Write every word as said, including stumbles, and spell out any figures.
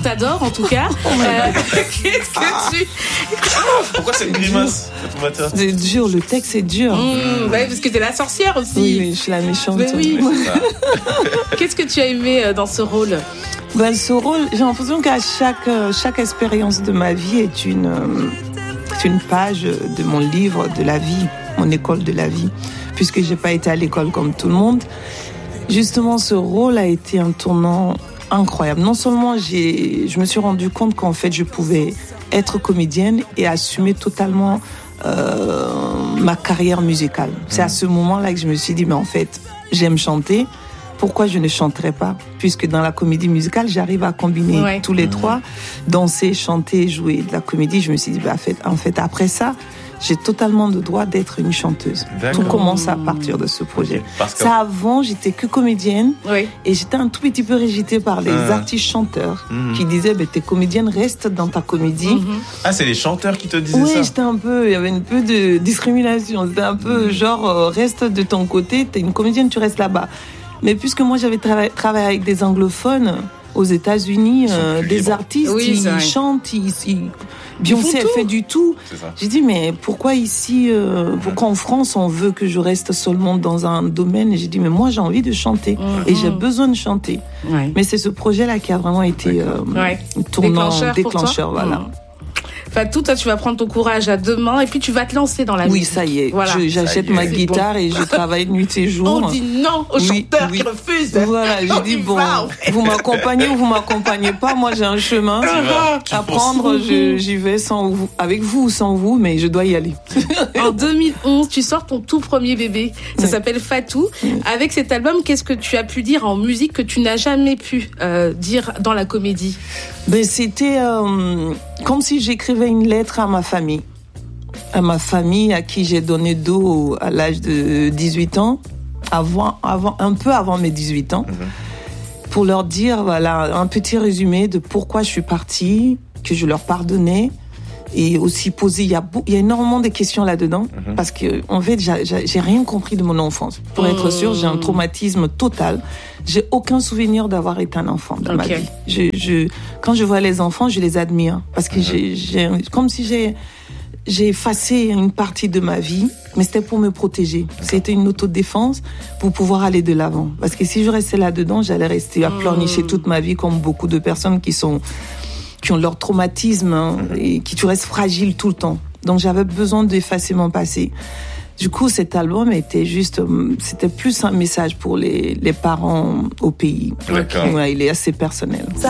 t'adore en tout cas. Euh, qu'est-ce que tu... Pourquoi cette grimace? C'est dur, le texte c'est dur. Mmh, ouais, parce que t'es la sorcière aussi. Oui, oui, je suis la méchante. Mais oui. Qu'est-ce que tu as aimé dans ce rôle? Ben, ce rôle, j'ai l'impression qu'à chaque, chaque expérience de ma vie est une, c'est une page de mon livre de la vie, mon école de la vie, puisque j'ai pas été à l'école comme tout le monde. Justement, ce rôle a été un tournant incroyable. Non seulement j'ai, je me suis rendu compte qu'en fait, je pouvais être comédienne et assumer totalement euh, ma carrière musicale. C'est à ce moment-là que je me suis dit, mais en fait, j'aime chanter. Pourquoi je ne chanterais pas? Puisque dans la comédie musicale, j'arrive à combiner ouais. tous les mmh. trois, danser, chanter, jouer de la comédie. Je me suis dit, bah, en fait, en fait, après ça, j'ai totalement le droit d'être une chanteuse. D'accord. Tout commence à partir de ce projet. Parce que... Ça, avant, j'étais que comédienne. Oui. Et j'étais un tout petit peu rejetée par les euh... artistes chanteurs mmh. qui disaient, bah, t'es comédienne, reste dans ta comédie. Mmh. Ah, c'est les chanteurs qui te disaient oui, ça? Oui, j'étais un peu, il y avait un peu de discrimination. C'était un peu mmh. genre, euh, reste de ton côté, t'es une comédienne, tu restes là-bas. Mais puisque moi, j'avais tra- travaillé avec des anglophones aux États-Unis, euh, des libres. artistes, oui, ils chantent, ils... ils... Beyoncé, elle fait du tout. J'ai dit, mais pourquoi ici, euh, pourquoi en France, on veut que je reste seulement dans un domaine? Et j'ai dit, mais moi, j'ai envie de chanter. Mm-hmm. Et j'ai besoin de chanter. Ouais. Mais c'est ce projet-là qui a vraiment été euh, ouais. tournant, déclencheur, déclencheur voilà. Mm. Fatou, toi, tu vas prendre ton courage à deux mains et puis tu vas te lancer dans la oui, musique. Oui, ça y est. Voilà. Je, j'achète y est. ma guitare bon. et je travaille nuit et jour. On dit non aux oui, chanteurs oui. qui refusent. Voilà, je dis bon, va, vous m'accompagnez ou vous m'accompagnez pas. Moi, j'ai un chemin à prendre. Je, j'y vais sans vous, avec vous ou sans vous, mais je dois y aller. En deux mille onze, tu sors ton tout premier bébé. Ça oui. s'appelle Fatou. Oui. Avec cet album, qu'est-ce que tu as pu dire en musique que tu n'as jamais pu euh, dire dans la comédie? Ben, c'était euh, comme si j'écrivais une lettre à ma famille. À ma famille à qui j'ai donné dos à l'âge de dix-huit ans, avant, avant, un peu avant mes dix-huit ans, mmh. pour leur dire, voilà, un petit résumé de pourquoi je suis partie, que je leur pardonnais, et aussi poser, il y a, il y a énormément de questions là-dedans, mmh. parce que, en fait, j'ai, j'ai rien compris de mon enfance. Pour mmh. être sûr, j'ai un traumatisme total. J'ai aucun souvenir d'avoir été un enfant dans okay. ma vie. Je, je, quand je vois les enfants, je les admire, parce que mmh. j'ai, j'ai, comme si j'ai, j'ai effacé une partie de ma vie, mais c'était pour me protéger. C'était une autodéfense pour pouvoir aller de l'avant. Parce que si je restais là-dedans, j'allais rester à pleurnicher toute ma vie, comme beaucoup de personnes qui sont, qui ont leur traumatisme, hein, et qui tu restes fragile tout le temps. Donc j'avais besoin d'effacer mon passé. Du coup, cet album était juste, c'était plus un message pour les, les parents au pays. D'accord. Ouais, il est assez personnel.